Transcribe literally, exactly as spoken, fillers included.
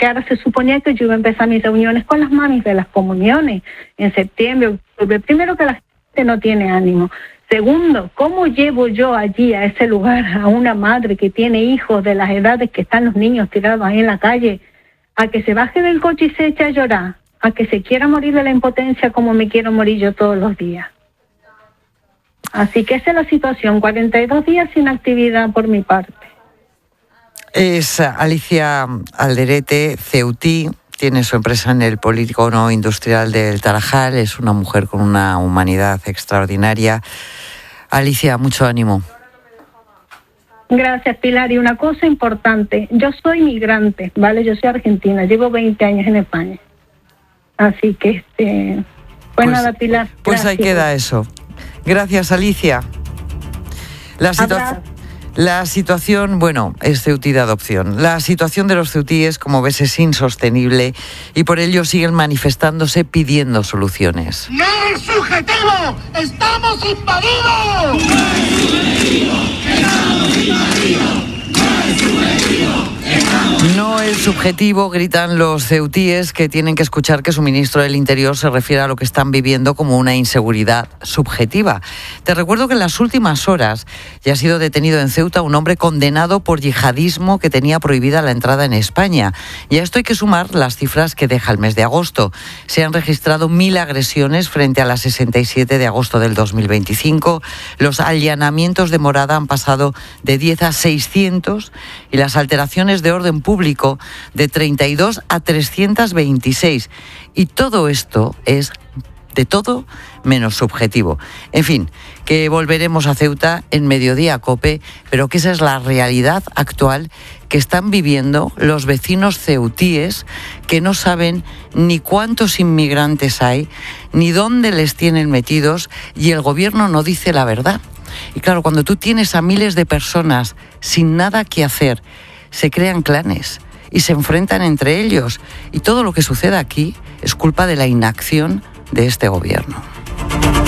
porque ahora se suponía que yo iba a empezar mis reuniones con las mamis de las comuniones en septiembre, octubre. Primero, que la gente no tiene ánimo. Segundo, ¿cómo llevo yo allí a ese lugar a una madre que tiene hijos de las edades que están los niños tirados ahí en la calle, a que se baje del coche y se eche a llorar, a que se quiera morir de la impotencia como me quiero morir yo todos los días? Así que esa es la situación, cuarenta y dos días sin actividad por mi parte. Es Alicia Alderete, ceutí, tiene su empresa en el polígono industrial del Tarajal, es una mujer con una humanidad extraordinaria. Alicia, mucho ánimo. Gracias, Pilar. Y una cosa importante, yo soy migrante, ¿vale? Yo soy argentina, llevo veinte años en España. Así que, este, pues, pues nada, Pilar. Pues gracias. Ahí queda eso. Gracias, Alicia. La situación... La situación, bueno, es ceutí de adopción. La situación de los ceutíes, como ves, es insostenible y por ello siguen manifestándose pidiendo soluciones. ¡No es subjetivo! ¡Estamos invadidos! ¡No es subjetivo! ¡Estamos invadidos! ¡No es subjetivo! No el subjetivo, gritan los ceutíes, que tienen que escuchar que su ministro del Interior se refiere a lo que están viviendo como una inseguridad subjetiva. Te recuerdo que en las últimas horas ya ha sido detenido en Ceuta un hombre condenado por yihadismo que tenía prohibida la entrada en España. Y a esto hay que sumar las cifras que deja el mes de agosto. Se han registrado mil agresiones frente a las sesenta y siete de agosto del dos mil veinticinco. Los allanamientos de morada han pasado de diez a seiscientos y las alteraciones de orden público de treinta y dos a trescientos veintiséis. Y todo esto es de todo menos subjetivo. En fin, que volveremos a Ceuta en Mediodía Cope, pero que esa es la realidad actual que están viviendo los vecinos ceutíes, que no saben ni cuántos inmigrantes hay, ni dónde les tienen metidos, y el gobierno no dice la verdad. Y claro, cuando tú tienes a miles de personas sin nada que hacer, se crean clanes y se enfrentan entre ellos. Y todo lo que sucede aquí es culpa de la inacción de este gobierno.